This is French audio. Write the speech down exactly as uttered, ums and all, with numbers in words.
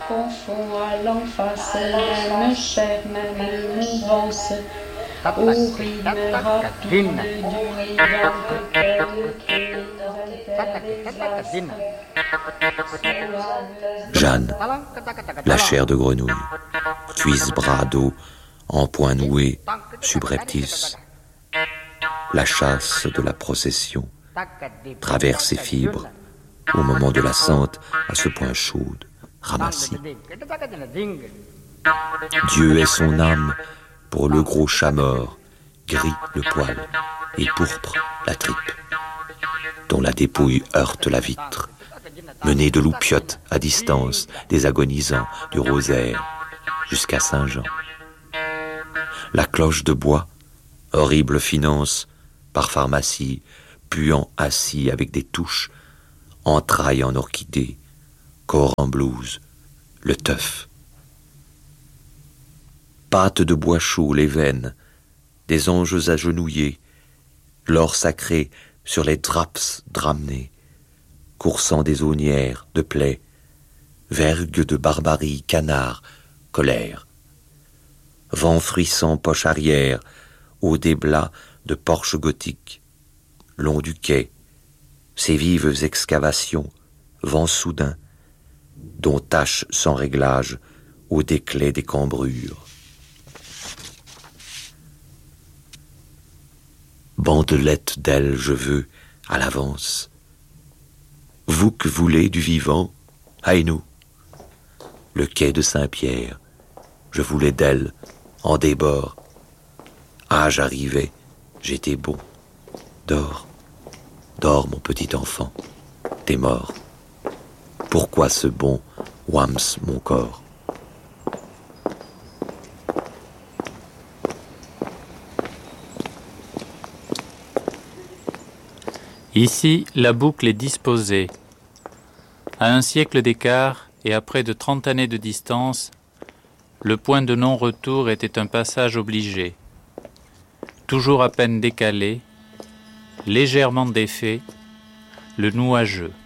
confond à l'emphase, même chair, même mouvance, aux rimes rapides du vivant que Jeanne, la chair de grenouille, cuisse bras d'eau, en point noué, subreptice. La chasse de la procession traverse ses fibres, au moment de la sente, à ce point chaude, ramassie. Dieu est son âme pour le gros chat mort, gris le poil et pourpre la tripe, dont la dépouille heurte la vitre, menée de loupiottes à distance des agonisants du rosaire jusqu'à Saint-Jean. La cloche de bois, horrible finance, par pharmacie, puant assis avec des touches, entrailles en orchidée, corps en blouse, le teuf. Pâte de bois chaud les veines, des anges agenouillés, l'or sacré sur les draps dramenés, coursant des aunières de plaies, vergues de barbarie, canards, colère. Vent fruissant poche arrière, au déblat de porches gothiques, long du quai, ces vives excavations, vent soudain, dont tâche sans réglage au déclait des cambrures. Bandelettes d'ailes je veux, à l'avance. Vous que voulez du vivant, haïs-nous. Le quai de Saint-Pierre, je voulais d'elle, en débord. Ah, j'arrivais, j'étais bon. Dors, dors mon petit enfant, t'es mort. Pourquoi ce bon wams mon corps? Ici, la boucle est disposée. À un siècle d'écart et à près de trente années de distance, le point de non-retour était un passage obligé. Toujours à peine décalé, légèrement défait, le nuageux.